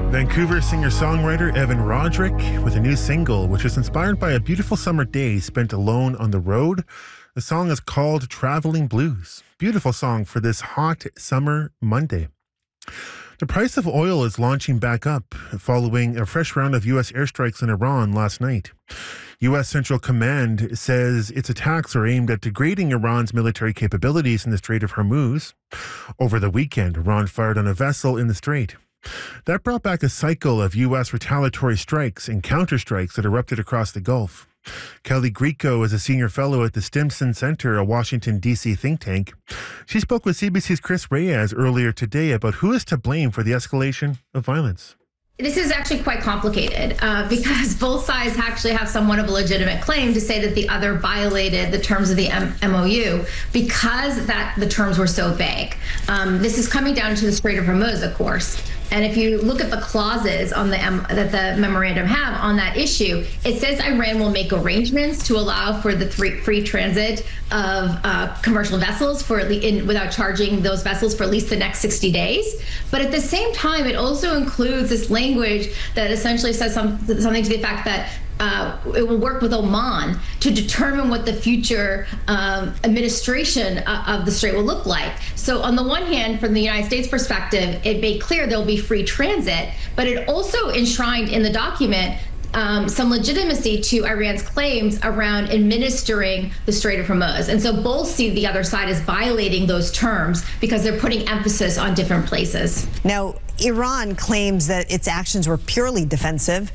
Vancouver singer-songwriter Evan Roderick with a new single, which is inspired by a beautiful summer day spent alone on the road. The song is called Traveling Blues. Beautiful song for this hot summer Monday. The price of oil is launching back up following a fresh round of U.S. airstrikes in Iran last night. U.S. Central Command says its attacks are aimed at degrading Iran's military capabilities in the Strait of Hormuz. Over the weekend, Iran fired on a vessel in the strait. That brought back a cycle of U.S. retaliatory strikes and counterstrikes that erupted across the Gulf. Kelly Grieco is a senior fellow at the Stimson Center, a Washington, D.C. think tank. She spoke with CBC's Chris Reyes earlier today about who is to blame for the escalation of violence. This is actually quite complicated because both sides actually have somewhat of a legitimate claim to say that the other violated the terms of the MOU because the terms were so vague. This is coming down to the Strait of Hormuz, of course. And if you look at the clauses on that the memorandum have on that issue, it says Iran will make arrangements to allow for the free transit of commercial vessels without charging those vessels for at least the next 60 days. But at the same time, it also includes this language that essentially says something to the effect that it will work with Oman to determine what the future administration of the strait will look like. So on the one hand, from the United States perspective, it made clear there'll be free transit, but it also enshrined in the document some legitimacy to Iran's claims around administering the Strait of Hormuz. And so both see the other side as violating those terms because they're putting emphasis on different places. Now, Iran claims that its actions were purely defensive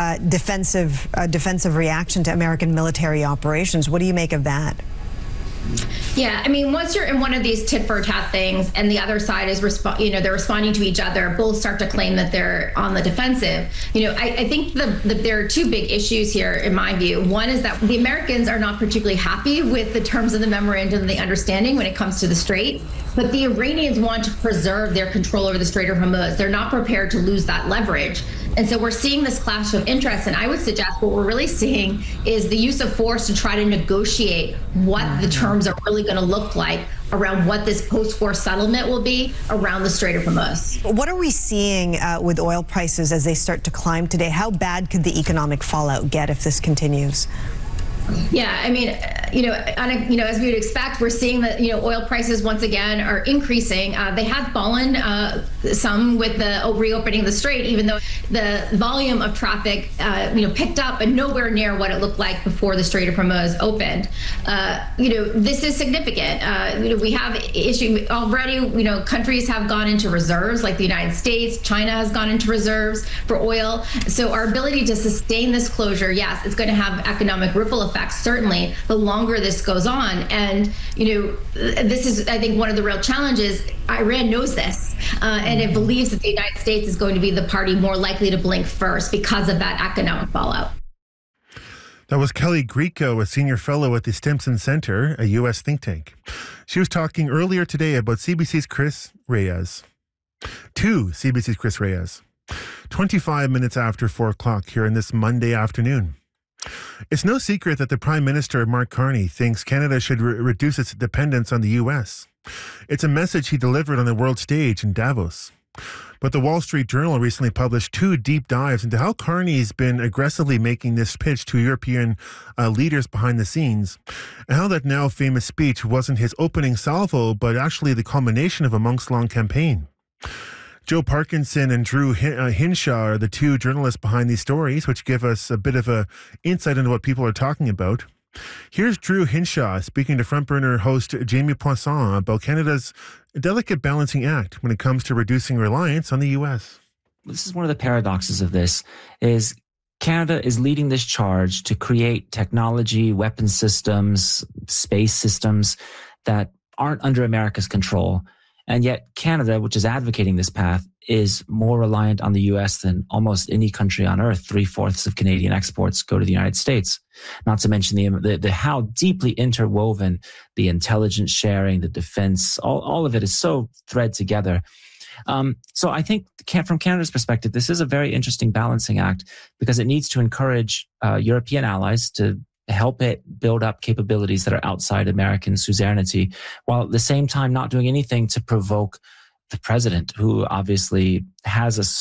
reaction to American military operations. What do you make of that? Yeah, I mean, once you're in one of these tit for tat things and the other side is they're responding to each other, both start to claim that they're on the defensive. I think there are two big issues here in my view. One is that the Americans are not particularly happy with the terms of the memorandum of the understanding when it comes to the Strait, but the Iranians want to preserve their control over the Strait of Hormuz. They're not prepared to lose that leverage. And so we're seeing this clash of interests. And I would suggest what we're really seeing is the use of force to try to negotiate what the terms are really going to look like around what this post-war settlement will be around the Strait of Hormuz. What are we seeing with oil prices as they start to climb today? How bad could the economic fallout get if this continues? Yeah, I mean, as we would expect, we're seeing that, oil prices once again are increasing. They have fallen some with the reopening of the strait, even though the volume of traffic, picked up and nowhere near what it looked like before the Strait of Hormuz opened. This is significant. We have issue already. Countries have gone into reserves, like the United States. China has gone into reserves for oil. So our ability to sustain this closure, yes, it's going to have economic ripple effects, certainly, the longer this goes on. And, this is, I think, one of the real challenges. Iran knows this, and it believes that the United States is going to be the party more likely to blink first because of that economic fallout. That was Kelly Grieco, a senior fellow at the Stimson Center, a U.S. think tank. She was talking earlier today about CBC's Chris Reyes. To CBC's Chris Reyes. 25 minutes after 4 o'clock here on this Monday afternoon. It's no secret that the Prime Minister, Mark Carney, thinks Canada should reduce its dependence on the U.S. It's a message he delivered on the world stage in Davos. But the Wall Street Journal recently published 2 deep dives into how Carney's been aggressively making this pitch to European leaders behind the scenes, and how that now famous speech wasn't his opening salvo, but actually the culmination of a months-long campaign. Joe Parkinson and Drew Hinshaw are the 2 journalists behind these stories, which give us a bit of a insight into what people are talking about. Here's Drew Hinshaw speaking to Frontburner host Jamie Poisson about Canada's delicate balancing act when it comes to reducing reliance on the U.S. This is one of the paradoxes of this, is Canada is leading this charge to create technology, weapon systems, space systems that aren't under America's control. And yet Canada, which is advocating this path, is more reliant on the U.S. than almost any country on earth. 3/4 of Canadian exports go to the United States. Not to mention the how deeply interwoven the intelligence sharing, the defense, all of it is so thread together. So I think from Canada's perspective, this is a very interesting balancing act because it needs to encourage European allies to help it build up capabilities that are outside American suzerainty, while at the same time not doing anything to provoke the president, who obviously has a